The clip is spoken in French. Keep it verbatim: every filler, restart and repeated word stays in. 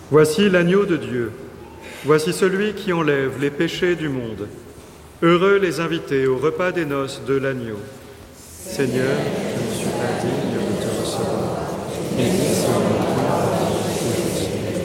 Voici l'agneau de Dieu. Voici celui qui enlève les péchés du monde. Heureux les invités au repas des noces de l'agneau. Seigneur, je ne suis pas digne